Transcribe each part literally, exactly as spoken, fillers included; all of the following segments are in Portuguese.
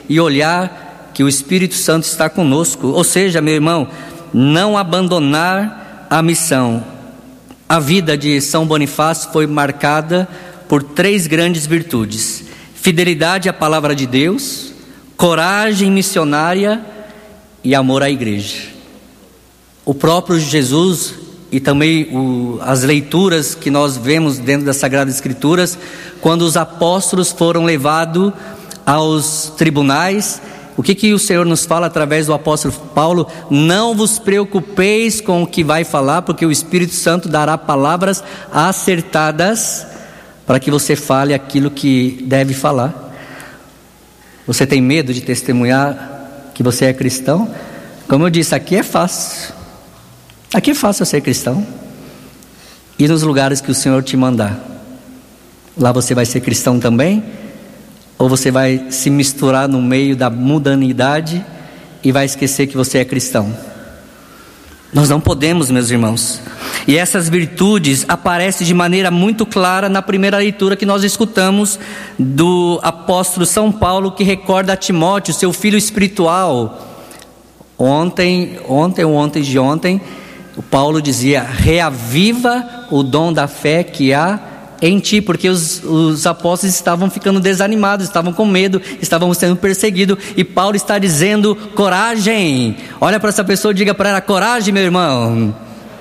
e olhar que o Espírito Santo está conosco. Ou seja, meu irmão, não abandonar a missão. A vida de São Bonifácio foi marcada por três grandes virtudes: fidelidade à palavra de Deus, coragem missionária e amor à igreja. O próprio Jesus e também o, as leituras que nós vemos dentro das Sagradas Escrituras, quando os apóstolos foram levados aos tribunais, o que, que o Senhor nos fala através do apóstolo Paulo? Não vos preocupeis com o que vai falar, porque o Espírito Santo dará palavras acertadas para que você fale aquilo que deve falar. Você tem medo de testemunhar que você é cristão? Como eu disse, aqui é fácil. Aqui é fácil ser cristão. E nos lugares que o Senhor te mandar, lá você vai ser cristão também? Ou você vai se misturar no meio da mundanidade e vai esquecer que você é cristão? Nós não podemos, meus irmãos. E essas virtudes aparecem de maneira muito clara na primeira leitura que nós escutamos do apóstolo São Paulo, que recorda a Timóteo, seu filho espiritual. Ontem, ontem ou ontem de ontem, o Paulo dizia: reaviva o dom da fé que há em ti, porque os, os apóstolos estavam ficando desanimados, estavam com medo, estavam sendo perseguidos, e Paulo está dizendo: coragem. Olha para essa pessoa e diga para ela: coragem, meu irmão.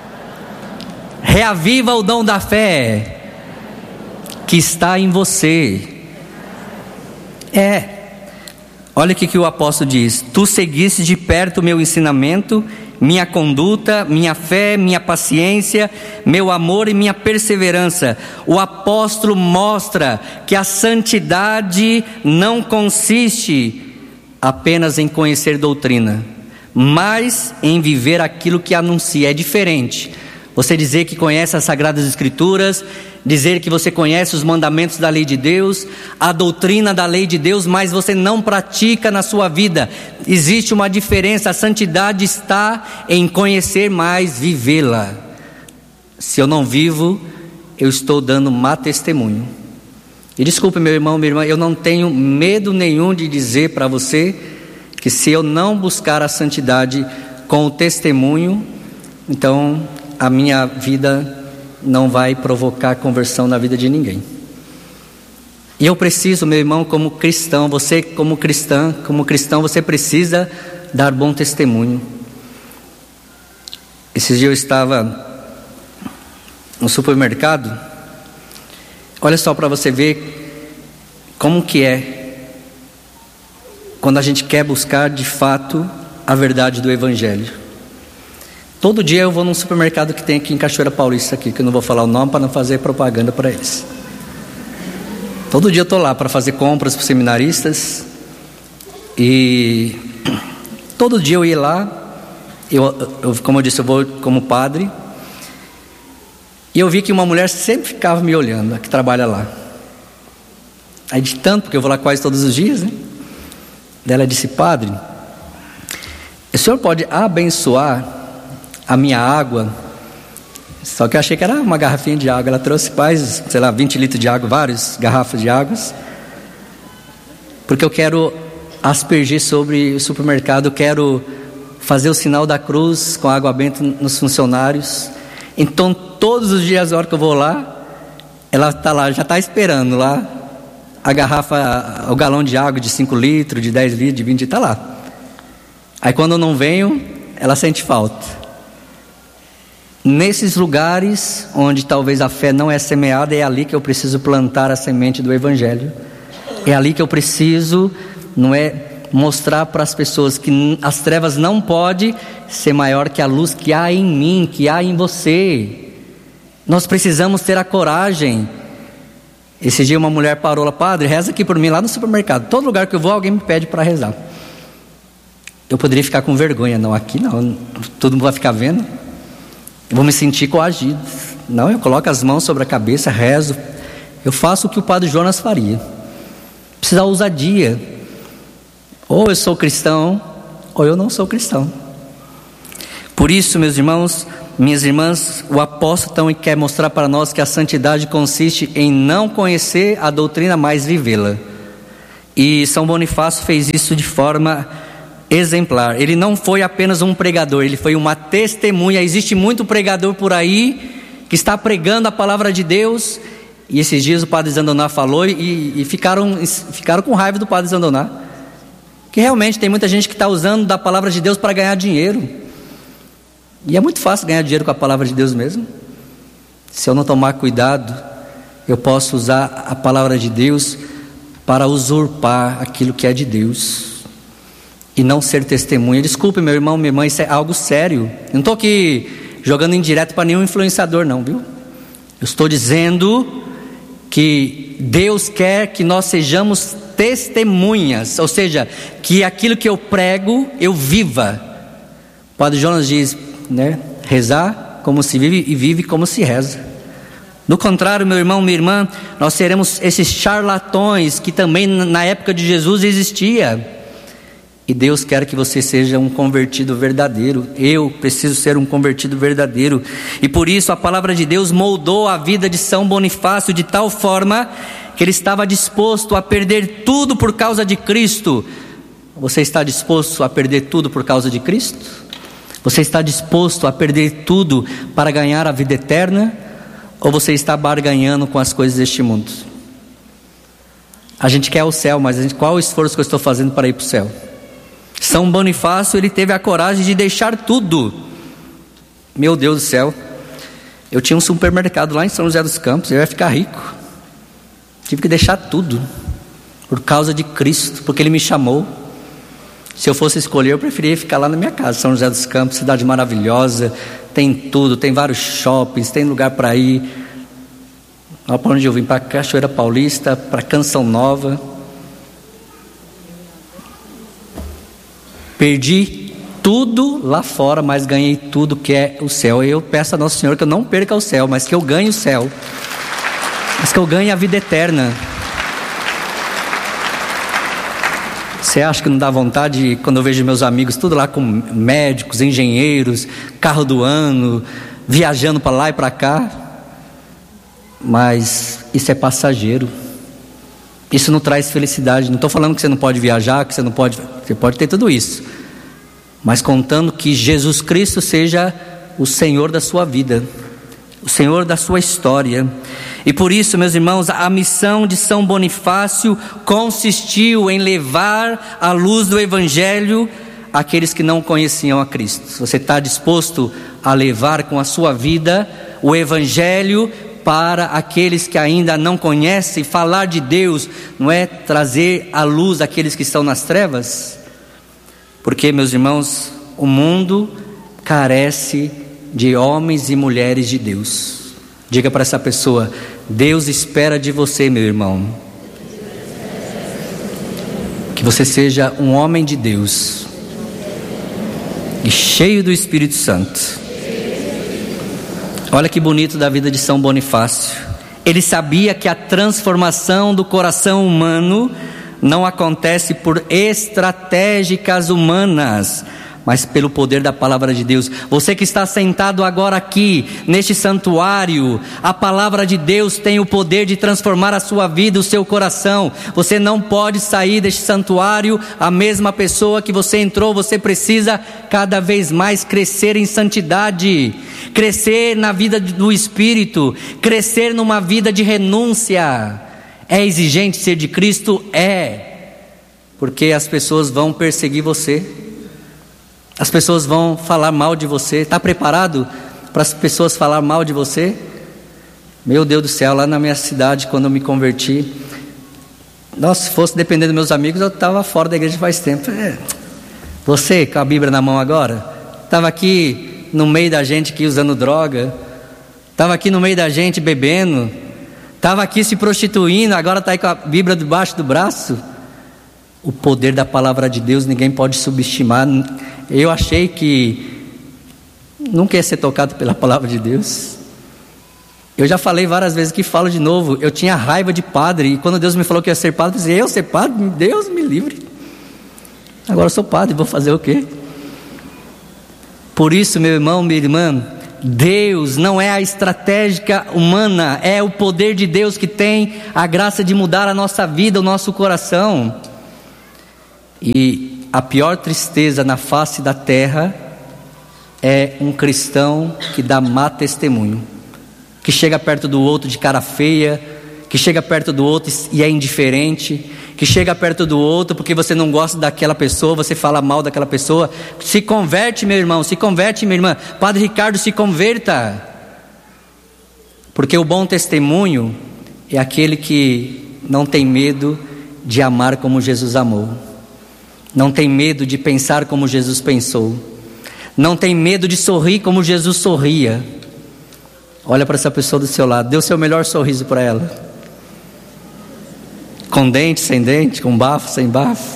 Reaviva o dom da fé que está em você. É, olha o que o apóstolo diz: tu seguiste de perto o meu ensinamento, minha conduta, minha fé, minha paciência, meu amor e minha perseverança. O apóstolo mostra que a santidade não consiste apenas em conhecer doutrina, mas em viver aquilo que anuncia. É diferente você dizer que conhece as Sagradas Escrituras, dizer que você conhece os mandamentos da lei de Deus, a doutrina da lei de Deus, mas você não pratica na sua vida. Existe uma diferença. A santidade está em conhecer mais, vivê-la. Se eu não vivo, eu estou dando má testemunho. E desculpe, meu irmão, minha irmã, eu não tenho medo nenhum de dizer para você que se eu não buscar a santidade com o testemunho, então a minha vida não vai provocar conversão na vida de ninguém. E eu preciso, meu irmão, como cristão, você como cristã, como cristão, você precisa dar bom testemunho. Esses dias eu estava no supermercado. Olha só para você ver como que é quando a gente quer buscar de fato a verdade do Evangelho. Todo dia eu vou num supermercado que tem aqui em Cachoeira Paulista, aqui, que eu não vou falar o nome para não fazer propaganda para eles. Todo dia eu estou lá para fazer compras para os seminaristas. E todo dia eu ia lá, eu, eu, como eu disse, eu vou como padre. E eu vi que uma mulher sempre ficava me olhando, a que trabalha lá. Aí de tanto, porque eu vou lá quase todos os dias, né? Daí ela disse: padre, o senhor pode abençoar a minha água? Só que eu achei que era uma garrafinha de água. Ela trouxe quase, sei lá, vinte litros de água, várias garrafas de águas, porque eu quero aspergir sobre o supermercado. Eu quero fazer o sinal da cruz com água benta nos funcionários. Então todos os dias, a hora que eu vou lá, ela está lá, já está esperando lá a garrafa, o galão de água de cinco litros, de dez litros, de vinte, está lá. Aí quando eu não venho, ela sente falta. Nesses lugares onde talvez a fé não é semeada, é ali que eu preciso plantar a semente do Evangelho. É ali que eu preciso, não é, mostrar para as pessoas que as trevas não podem ser maior que a luz que há em mim, que há em você. Nós precisamos ter a coragem. Esse dia uma mulher parou lá: padre, reza aqui por mim lá no supermercado. Todo lugar que eu vou, alguém me pede para rezar. Eu poderia ficar com vergonha. Não, aqui não, todo mundo vai ficar vendo. Eu vou me sentir coagido. Não, eu coloco as mãos sobre a cabeça, rezo. Eu faço o que o padre Jonas faria. Precisa da ousadia. Ou eu sou cristão, ou eu não sou cristão. Por isso, meus irmãos, minhas irmãs, o apóstolo então quer mostrar para nós que a santidade consiste em não conhecer a doutrina, mas vivê-la. E São Bonifácio fez isso de forma exemplar. Ele não foi apenas um pregador, ele foi uma testemunha. Existe muito pregador por aí que está pregando a palavra de Deus, e esses dias o Padre Zandoná falou e, e ficaram, ficaram com raiva do Padre Zandoná, que realmente tem muita gente que está usando da palavra de Deus para ganhar dinheiro, e é muito fácil ganhar dinheiro com a palavra de Deus mesmo. Se eu não tomar cuidado, eu posso usar a palavra de Deus para usurpar aquilo que é de Deus e não ser testemunha. Desculpe, meu irmão, minha irmã, isso é algo sério. Eu não estou aqui jogando indireto para nenhum influenciador não, viu? Eu estou dizendo que Deus quer que nós sejamos testemunhas, ou seja, que aquilo que eu prego, eu viva. O Padre Jonas diz, né? Rezar como se vive e vive como se reza. Do contrário, meu irmão, minha irmã, nós seremos esses charlatões que também na época de Jesus existia. E Deus quer que você seja um convertido verdadeiro. Eu preciso ser um convertido verdadeiro. E por isso a palavra de Deus moldou a vida de São Bonifácio de tal forma que ele estava disposto a perder tudo por causa de Cristo. Você está disposto a perder tudo por causa de Cristo? Você está disposto a perder tudo para ganhar a vida eterna? Ou você está barganhando com as coisas deste mundo? A gente quer o céu, mas a gente, qual o esforço que eu estou fazendo para ir para o céu? São Bonifácio, ele teve a coragem de deixar tudo. Meu Deus do céu, eu tinha um supermercado lá em São José dos Campos, eu ia ficar rico. Tive que deixar tudo por causa de Cristo, porque Ele me chamou. Se eu fosse escolher, eu preferia ficar lá na minha casa. São José dos Campos, cidade maravilhosa, tem tudo, tem vários shoppings, tem lugar para ir. Olha para onde eu vim, para Cachoeira Paulista, para Canção Nova. Perdi tudo lá fora, mas ganhei tudo que é o céu. Eu peço a Nosso Senhor que eu não perca o céu, mas que eu ganhe o céu, mas que eu ganhe a vida eterna. Você acha que não dá vontade quando eu vejo meus amigos tudo lá com médicos, engenheiros, carro do ano, viajando para lá e para cá? Mas isso é passageiro. Isso não traz felicidade. Não estou falando que você não pode viajar, que você não pode, você pode ter tudo isso, mas contando que Jesus Cristo seja o Senhor da sua vida, o Senhor da sua história. E por isso, meus irmãos, a missão de São Bonifácio consistiu em levar a luz do Evangelho àqueles que não conheciam a Cristo. Você está disposto a levar com a sua vida o Evangelho para aqueles que ainda não conhecem? Falar de Deus não é trazer a luz àqueles que estão nas trevas? Porque, meus irmãos, o mundo carece de homens e mulheres de Deus. Diga para essa pessoa: Deus espera de você, meu irmão, que você seja um homem de Deus e cheio do Espírito Santo. Olha que bonito da vida de São Bonifácio. Ele sabia que a transformação do coração humano não acontece por estratégicas humanas, mas pelo poder da palavra de Deus. Você que está sentado agora aqui, neste santuário, a palavra de Deus tem o poder de transformar a sua vida, o seu coração. Você não pode sair deste santuário a mesma pessoa que você entrou. Você precisa cada vez mais crescer em santidade, crescer na vida do Espírito, crescer numa vida de renúncia. É exigente ser de Cristo? É, porque as pessoas vão perseguir você, as pessoas vão falar mal de você. Está preparado para as pessoas falar mal de você? Meu Deus do céu, lá na minha cidade, quando eu me converti, nossa, se fosse depender dos meus amigos, eu estava fora da igreja faz tempo. É, você com a Bíblia na mão agora, estava aqui no meio da gente aqui usando droga, estava aqui no meio da gente bebendo, estava aqui se prostituindo, agora está aí com a Bíblia debaixo do braço. O poder da palavra de Deus ninguém pode subestimar. Eu achei que nunca ia ser tocado pela palavra de Deus. Eu já falei várias vezes que falo de novo. Eu tinha raiva de padre, e quando Deus me falou que ia ser padre, eu disse: eu ser padre? Deus me livre. Agora eu sou padre, vou fazer o quê? Por isso, meu irmão, minha irmã, Deus, não é a estratégia humana, é o poder de Deus que tem a graça de mudar a nossa vida, o nosso coração. E a pior tristeza na face da terra é um cristão que dá má testemunho, que chega perto do outro de cara feia, que chega perto do outro e é indiferente, que chega perto do outro porque você não gosta daquela pessoa, você fala mal daquela pessoa. Se converte, meu irmão, se converte, minha irmã. Padre Ricardo, se converta. Porque o bom testemunho é aquele que não tem medo de amar como Jesus amou, não tem medo de pensar como Jesus pensou, não tem medo de sorrir como Jesus sorria. Olha para essa pessoa do seu lado, dê o seu melhor sorriso para ela. Com dente, sem dente, com bafo, sem bafo.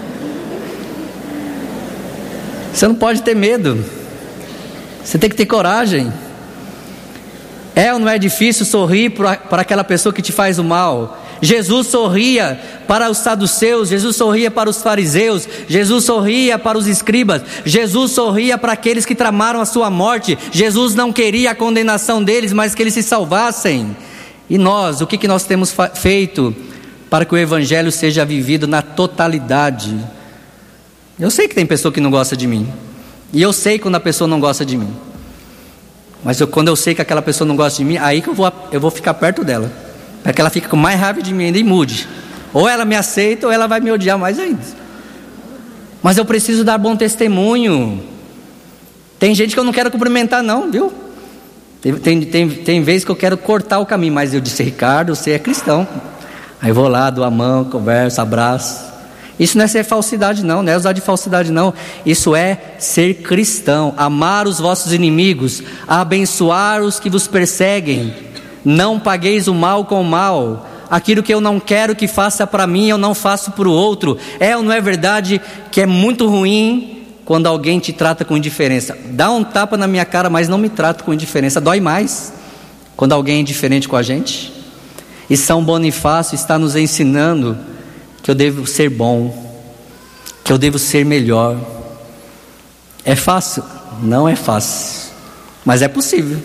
Você não pode ter medo, você tem que ter coragem. É ou não é difícil sorrir para aquela pessoa que te faz o mal? Jesus sorria para os saduceus, Jesus sorria para os fariseus, Jesus sorria para os escribas, Jesus sorria para aqueles que tramaram a sua morte. Jesus não queria a condenação deles, mas que eles se salvassem. E nós, o que, que nós temos fa- feito para que o evangelho seja vivido na totalidade? Eu sei que tem pessoa que não gosta de mim, e eu sei quando a pessoa não gosta de mim, mas eu, quando eu sei que aquela pessoa não gosta de mim, aí que eu vou, eu vou ficar perto dela, para que ela fique com mais raiva de mim ainda e mude. Ou ela me aceita ou ela vai me odiar mais ainda. Mas eu preciso dar bom testemunho. Tem gente que eu não quero cumprimentar não, viu? Tem, tem, tem, tem vezes que eu quero cortar o caminho, mas eu disse: Ricardo, você é cristão. Aí eu vou lá, dou a mão, converso, abraço. Isso não é ser falsidade não, não é usar de falsidade não. Isso é ser cristão. Amar os vossos inimigos, abençoar os que vos perseguem. Não pagueis o mal com o mal. Aquilo que eu não quero que faça para mim, eu não faço para o outro. É ou não é verdade que é muito ruim quando alguém te trata com indiferença? Dá um tapa na minha cara, mas não me trata com indiferença. Dói mais quando alguém é indiferente com a gente. E São Bonifácio está nos ensinando que eu devo ser bom, que eu devo ser melhor. É fácil? Não é fácil, mas é possível.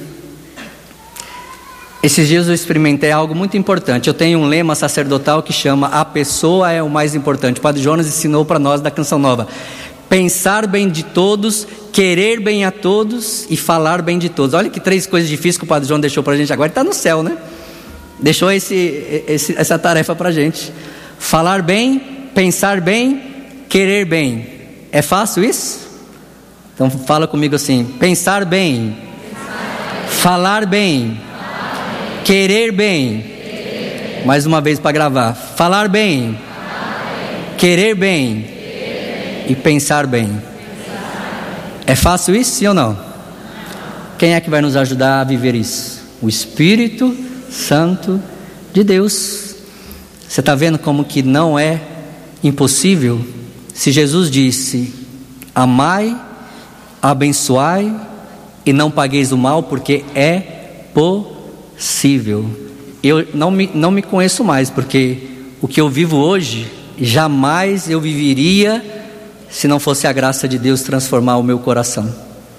Esses dias eu experimentei algo muito importante. Eu tenho um lema sacerdotal que chama: a pessoa é o mais importante. O Padre Jonas ensinou para nós da Canção Nova: pensar bem de todos, querer bem a todos e falar bem de todos. Olha que três coisas difíceis que o Padre Jonas deixou para a gente agora. Ele está no céu, né? Deixou esse, esse, essa tarefa para a gente. Falar bem, pensar bem, querer bem. É fácil isso? Então fala comigo assim: pensar bem, pensar bem. Falar bem, Querer bem. Querer bem. Mais uma vez para gravar. Falar bem. Falar bem. Querer bem. Querer bem. E pensar bem. Pensar. É fácil isso, sim ou não? Não? Quem é que vai nos ajudar a viver isso? O Espírito Santo de Deus. Você está vendo como que não é impossível? Se Jesus disse: amai, abençoai e não pagueis o mal, porque é possível. Eu não me, não me conheço mais, porque o que eu vivo hoje, jamais eu viveria se não fosse a graça de Deus transformar o meu coração.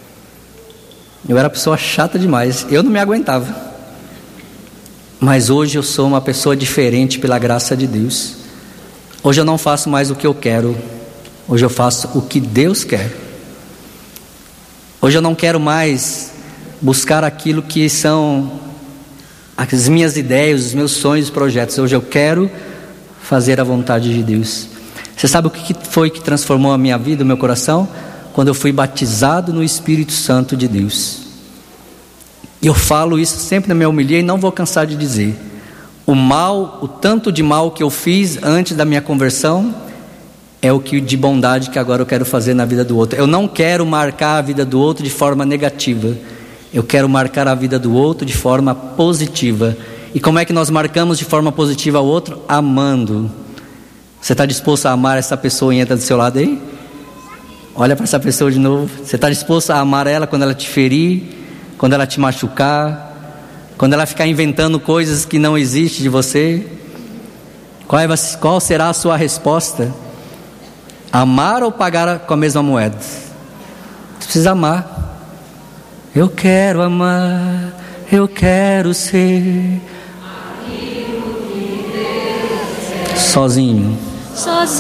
Eu era pessoa chata demais, eu não me aguentava, mas hoje eu sou uma pessoa diferente pela graça de Deus. Hoje eu não faço mais o que eu quero, hoje eu faço o que Deus quer. Hoje eu não quero mais buscar aquilo que são as minhas ideias, os meus sonhos, projetos. Hoje eu quero fazer a vontade de Deus. Você sabe o que foi que transformou a minha vida, o meu coração? Quando eu fui batizado no Espírito Santo de Deus. E eu falo isso sempre na minha homilia e não vou cansar de dizer: o mal, o tanto de mal que eu fiz antes da minha conversão, é o que de bondade que agora eu quero fazer na vida do outro. Eu não quero marcar a vida do outro de forma negativa, eu quero marcar a vida do outro de forma positiva. E como é que nós marcamos de forma positiva ao outro? Amando. Você está disposto a amar essa pessoinha do seu lado aí? Olha para essa pessoa de novo. Você está disposto a amar ela quando ela te ferir, quando ela te machucar, quando ela ficar inventando coisas que não existem de você? Qual, é, qual será a sua resposta? Amar ou pagar com a mesma moeda? Você precisa amar. Eu quero amar, eu quero ser sozinho. Sozinho.